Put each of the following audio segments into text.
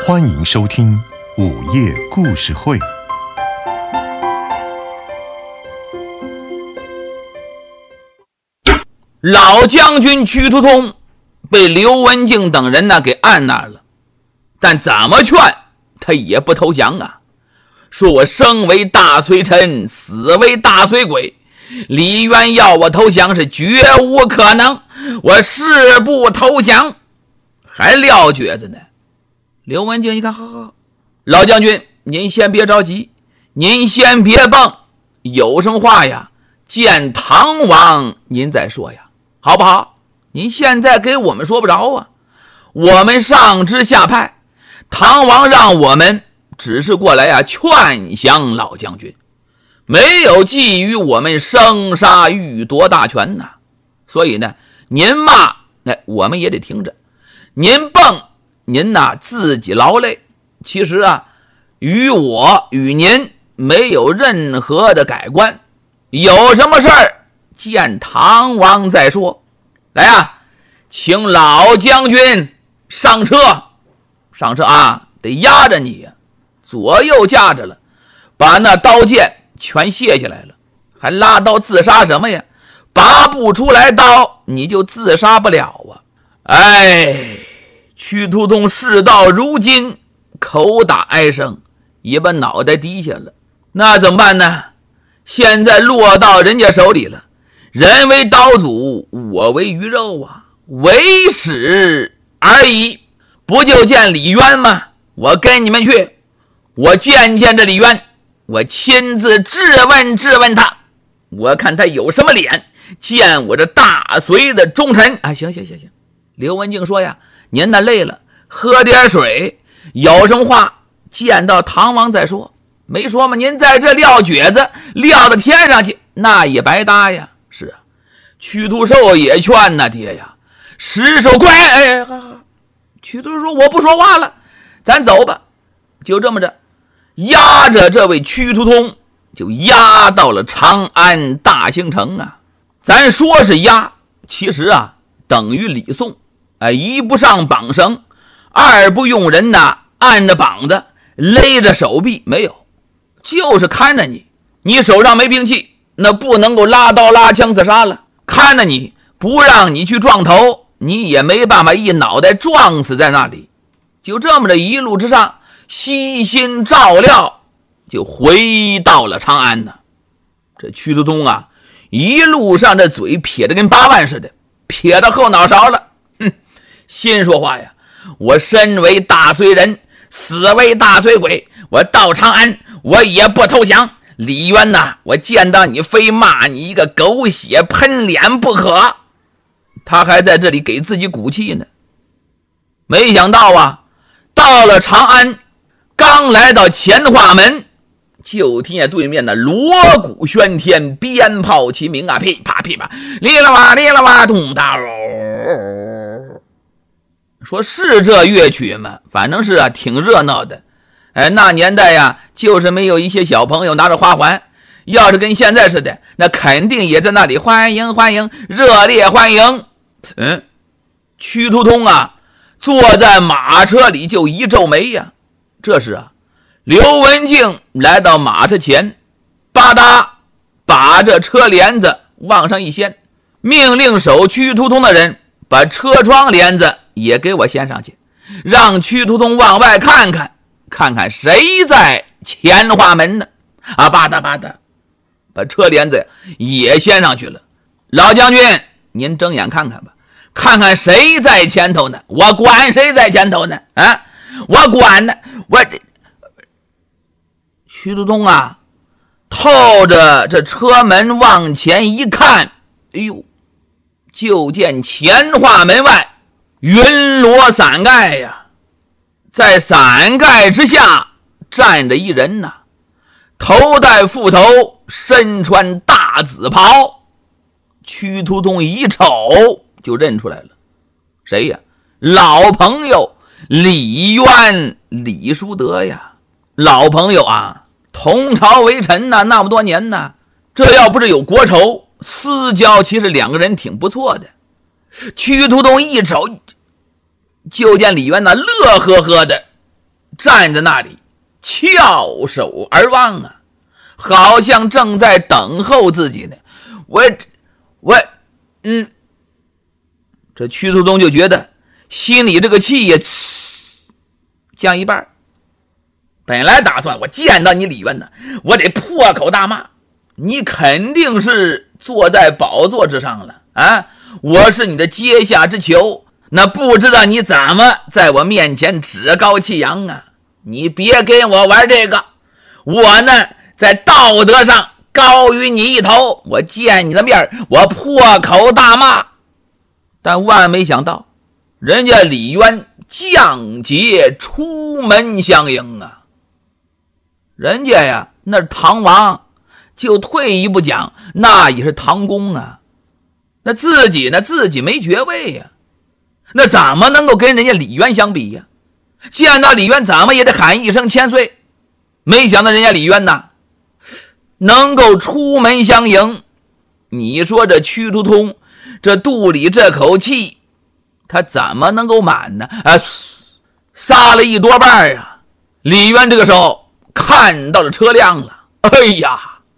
欢迎收听午夜故事会。 老将军屈突通被刘文静等人给按那儿了，但怎么劝他也不投降啊，说我生为大隋臣，死为大隋鬼，李渊要我投降是绝无可能，我誓不投降，还撂蹶子呢。刘文静一看，好，老将军您先别着急，您先别蹦，有什么话呀见唐王您再说呀，好不好？您现在给我们说不着啊，我们上知下派，唐王让我们只是过来劝降老将军，没有觊觎我们生杀予夺大权呐。所以呢，您骂我们也得听着，您蹦您自己劳累。其实与我与您没有任何的改观，有什么事儿见唐王再说。来请老将军上车得压着你左右架着了，把那刀剑全卸下来了，还拉刀自杀什么呀？拔不出来刀你就自杀不了屈突通事到如今口打哀声，也把脑袋低下了。那怎么办呢？现在落到人家手里了，人为刀俎，我为鱼肉为使而已。不就见李渊吗？我跟你们去，我见这李渊，我亲自质问他，我看他有什么脸见我这大隋的忠臣。行，刘文静说您累了，喝点水，有什么话见到唐王再说。没说吗？您在这撂蹶子撂到天上去，那也白搭呀。是屈突寿也劝爹呀，石守快屈突说我不说话了，咱走吧。就这么着压着这位屈突通就压到了长安大兴城咱说是压，其实等于礼送一不上绑绳，二不用人按着膀子勒着手臂，没有，就是看着你手上没兵器，那不能够拉刀拉枪自杀了，看着你不让你去撞头，你也没办法一脑袋撞死在那里。就这么着一路之上悉心照料，就回到了长安呢。这屈突通一路上这嘴撇得跟8万似的，撇到后脑勺了。心说话我身为大隋人，死为大隋鬼，我到长安我也不投降。李渊我见到你非骂你一个狗血喷脸不可。他还在这里给自己鼓气呢。没想到到了长安，刚来到乾化门，就听见对面的锣鼓喧天，鞭炮齐鸣噼啪噼啪，哩啦哇咚哒说是这乐曲吗？反正是挺热闹的。那年代就是没有一些小朋友拿着花环，要是跟现在似的，那肯定也在那里欢迎，热烈欢迎。屈突通坐在马车里就一皱眉这时刘文静来到马车前，吧嗒把这车帘子往上一掀，命令守屈突通的人把车窗帘子也给我掀上去，让屈突通往外看看谁在乾化门呢。吧嗒把车帘子也掀上去了。老将军您睁眼看看吧，看看谁在前头呢？我管谁在前头呢？我管呢。屈突通透着这车门往前一看，就见乾化门外云罗伞盖在伞盖之下站着一人头戴副头，身穿大紫袍。屈突通一瞅就认出来了，谁呀？老朋友李渊，李叔德老朋友同朝为臣那么多年这要不是有国仇私交，其实两个人挺不错的。屈突通一瞅就见李渊乐呵呵的站在那里翘首而望啊，好像正在等候自己呢。这屈突通就觉得心里这个气也降一半。本来打算我见到你李渊呢，我得破口大骂，你肯定是坐在宝座之上了啊！我是你的阶下之囚，那不知道你怎么在我面前趾高气扬啊！你别跟我玩这个，我呢在道德上高于你一头，我见你的面我破口大骂。但万没想到，人家李渊降节出门相迎啊！人家呀，那是唐王，就退一步讲，那也是唐公啊。那自己没爵位呀，那怎么能够跟人家李渊相比呀？见到李渊怎么也得喊一声千岁。没想到人家李渊呐，能够出门相迎。你说这屈突通这肚里这口气，他怎么能够满呢？撒了一多半啊！李渊这个时候看到了车辆了，哎呀，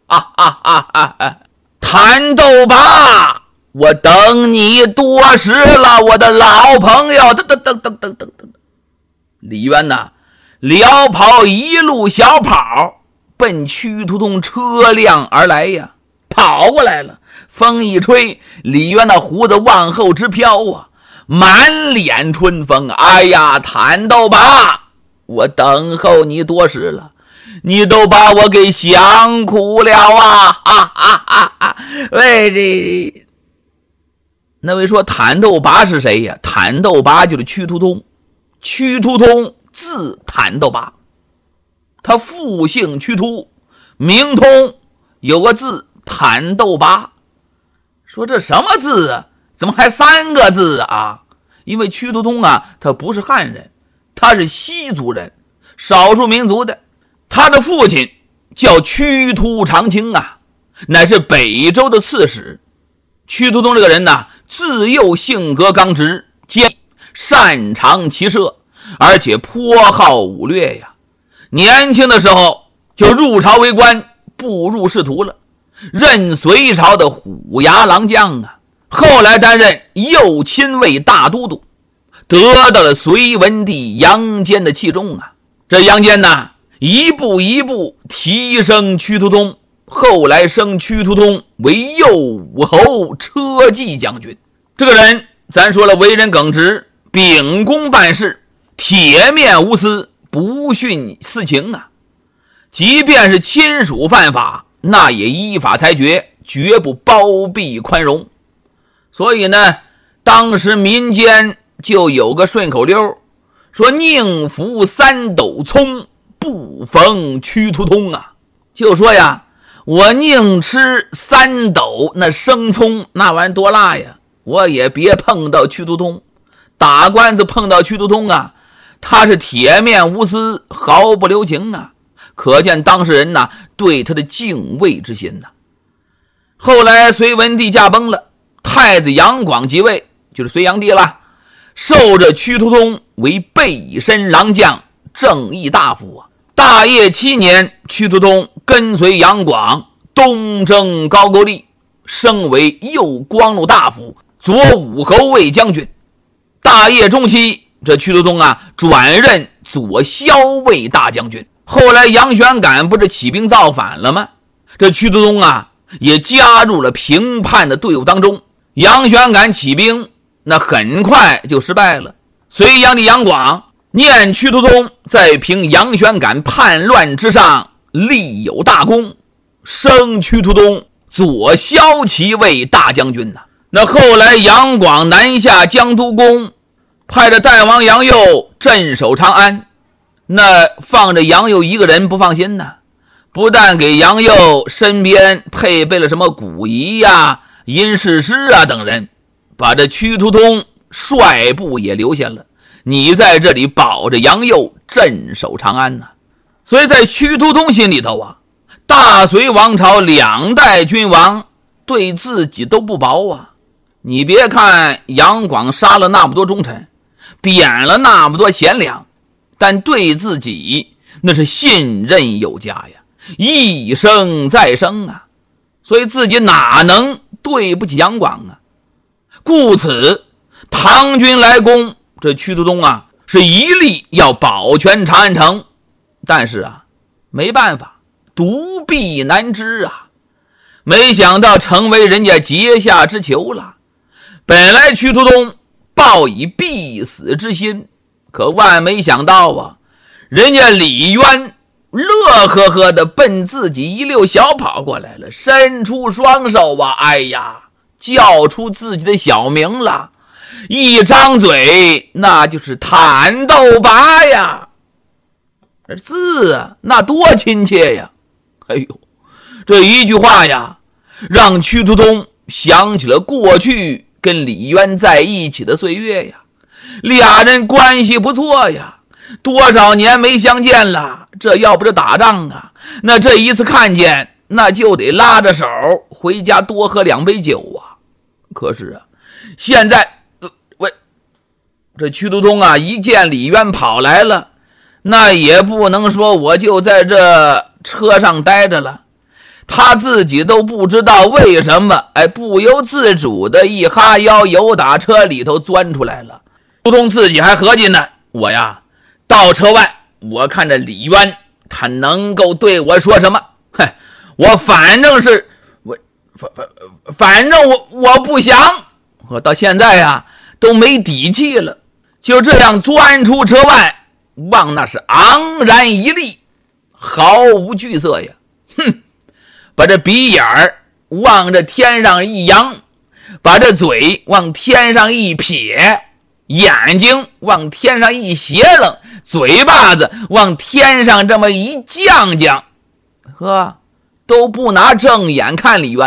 谭斗拔，我等你多时了，我的老朋友！等，李渊呐，撩跑一路小跑，奔屈突通车辆而来呀，跑过来了。风一吹，李渊那胡子往后直飘啊，满脸春风。哎呀，谭斗拔，我等候你多时了，你都把我给想苦了啊！喂，那位说谭斗拔是谁呀？谭斗拔就是屈突通，屈突通字谭斗拔，他父姓屈突，名通，有个字谭斗拔。说这什么字啊？怎么还3个字啊？因为屈突通啊，他不是汉人，他是西族人，少数民族的。他的父亲叫屈突长清啊，乃是北周的刺史。屈突通这个人呢，自幼性格刚直，擅长骑射，而且颇好武略呀。年轻的时候就入朝为官，步入仕途了，任隋朝的虎牙郎将啊。后来担任右亲卫大都督，得到了隋文帝杨坚的器重啊。这杨坚呢，一步一步提升屈突通，后来升屈突通为右武侯车骑将军。这个人咱说了，为人耿直，秉公办事，铁面无私，不徇私情啊。即便是亲属犯法，那也依法裁决，绝不包庇宽容。所以呢，当时民间就有个顺口溜，说宁服3斗葱，不逢屈突通啊。就说呀，我宁吃3斗那生葱，那玩意多辣呀，我也别碰到屈突通。打官司碰到屈突通啊，他是铁面无私，毫不留情啊，可见当事人呐对他的敬畏之心呐。后来隋文帝驾崩了，太子杨广即位，就是隋炀帝了，授这屈突通为备身郎将、正议大夫啊。大业7年，屈突通跟随杨广东征高句丽，升为右光禄大夫、左武侯卫将军。大业中期，这屈突通啊转任左骁卫大将军。后来杨玄感不是起兵造反了吗？这屈突通啊也加入了平叛的队伍当中。杨玄感起兵，那很快就失败了。隋炀帝杨广念屈突通在平杨玄感叛乱之上立有大功，升屈突通左骁骑卫大将军呐。那后来杨广南下江都宫，派着代王杨佑镇守长安，那放着杨佑一个人不放心呢，不但给杨佑身边配备了什么古仪呀、阴士师啊等人，把这屈突通率部也留下了，你在这里保着杨佑镇守长安呢。所以在屈突通心里头啊，大隋王朝2代君王对自己都不薄啊。你别看杨广杀了那么多忠臣，贬了那么多贤良， 但对自己那是信任有加呀，一生再生啊，所以自己哪能对不起杨广啊？故此唐军来攻，这屈突通啊是一力要保全长安城，但是啊没办法，独臂难支啊，没想到成为人家结下之囚了。本来屈突通抱以必死之心，可万没想到啊，人家李渊乐呵呵的奔自己一溜小跑过来了，伸出双手啊，哎呀，叫出自己的小名了，一张嘴那就是坦斗拔呀，这字啊那多亲切呀！哎呦，这一句话呀，让屈突通想起了过去跟李渊在一起的岁月呀，俩人关系不错呀，多少年没相见了，这要不是打仗啊，那这一次看见那就得拉着手回家多喝2杯酒啊。可是啊，现在这屈突通啊一见李渊跑来了，那也不能说我就在这车上待着了，他自己都不知道为什么，不由自主的一哈腰由打车里头钻出来了。屈突通自己还合计呢，我呀到车外，我看着李渊他能够对我说什么，我反正是反正我不想，我到现在呀都没底气了，就这样钻出车外，往那是昂然一立，毫无惧色呀，把这鼻眼儿往这天上一扬，把这嘴往天上一撇，眼睛往天上一斜楞，嘴巴子往天上这么一降降，都不拿正眼看李渊。